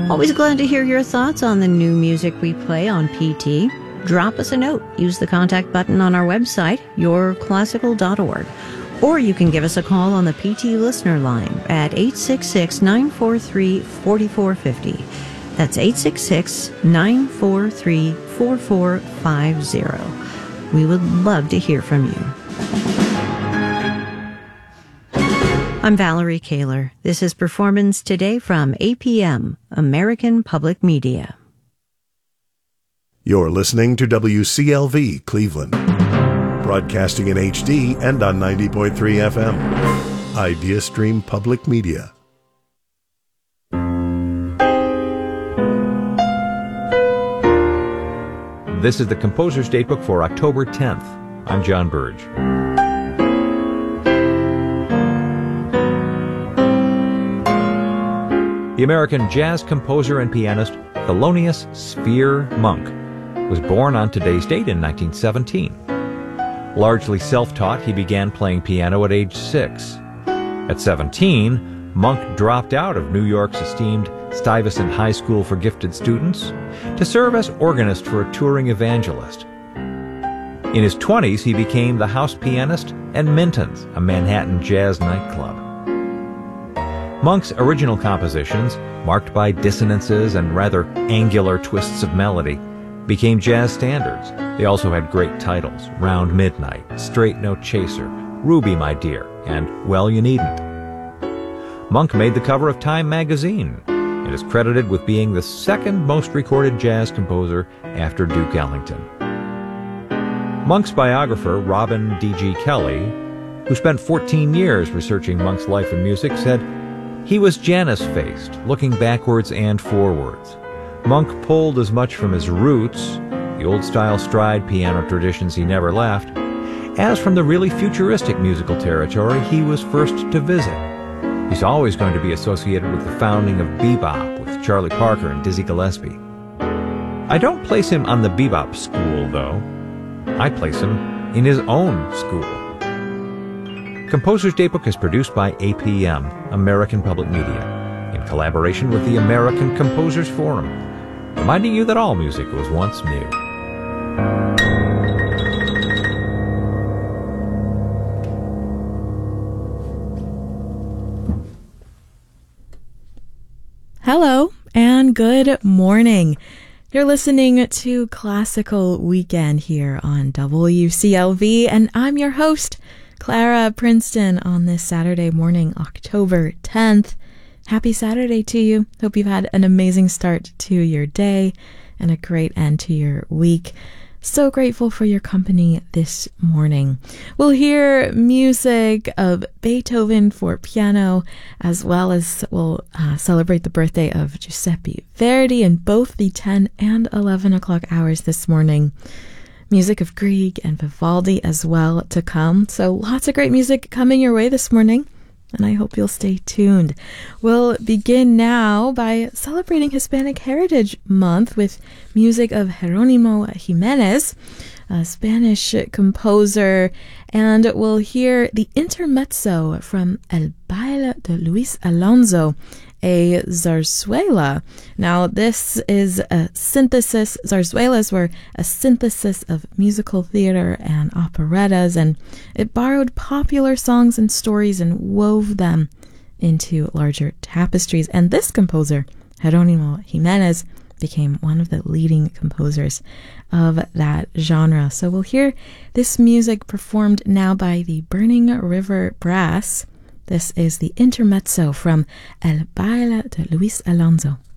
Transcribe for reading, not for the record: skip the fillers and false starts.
Always glad to hear your thoughts on the new music we play on PT. Drop us a note. Use the contact button on our website, yourclassical.org. Or you can give us a call on the PT listener line at 866-943-4450. That's 866-943-4450. We would love to hear from you. I'm Valerie Kaler. This is Performance Today from APM, American Public Media. You're listening to WCLV Cleveland, broadcasting in HD and on 90.3 FM. IdeaStream Public Media. This is the Composer's Datebook for October 10th. I'm John Burge. The American jazz composer and pianist Thelonious Sphere Monk was born on today's date in 1917. Largely self-taught, he began playing piano at age 6. At 17, Monk dropped out of New York's esteemed Stuyvesant High School for Gifted Students to serve as organist for a touring evangelist. In his 20s, he became the house pianist at Minton's, a Manhattan jazz nightclub. Monk's original compositions, marked by dissonances and rather angular twists of melody, became jazz standards. They also had great titles: Round Midnight, Straight Note Chaser, Ruby My Dear, and Well You Needn't. Monk made the cover of Time magazine and is credited with being the second most recorded jazz composer after Duke Ellington. Monk's biographer, Robin D.G. Kelly, who spent 14 years researching Monk's life and music, said, "He was Janus-faced, looking backwards and forwards. Monk pulled as much from his roots, the old-style stride piano traditions he never left, as from the really futuristic musical territory he was first to visit. He's always going to be associated with the founding of bebop with Charlie Parker and Dizzy Gillespie. I don't place him on the bebop school, though. I place him in his own school." Composer's Datebook is produced by APM, American Public Media, in collaboration with the American Composers Forum, reminding you that all music was once new. Hello and good morning. You're listening to Classical Weekend here on WCLV, and I'm your host, Clara Princeton, on this Saturday morning, October 10th. Happy Saturday to you. Hope you've had an amazing start to your day and a great end to your week. So grateful for your company this morning. We'll hear music of Beethoven for piano, as well as we'll celebrate the birthday of Giuseppe Verdi in both the 10 and 11 o'clock hours this morning. Music of Grieg and Vivaldi as well to come. So lots of great music coming your way this morning, and I hope you'll stay tuned. We'll begin now by celebrating Hispanic Heritage Month with music of Jerónimo Jiménez, a Spanish composer, and we'll hear the intermezzo from El Baile de Luis Alonso, a zarzuela. Now, this is a synthesis. Zarzuelas were a synthesis of musical theater and operettas, and it borrowed popular songs and stories and wove them into larger tapestries. And this composer, Jerónimo Jiménez, became one of the leading composers of that genre. So we'll hear this music performed now by the Burning River Brass. This is the intermezzo from El Baile de Luis Alonso.